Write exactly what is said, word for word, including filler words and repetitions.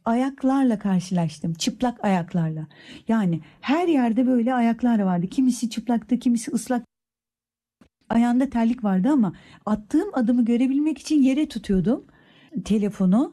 ayaklarla karşılaştım. Çıplak ayaklarla. Yani her yerde böyle ayaklar vardı. Kimisi çıplaktı, kimisi ıslak. Ayağında terlik vardı ama attığım adımı görebilmek için yere tutuyordum telefonu.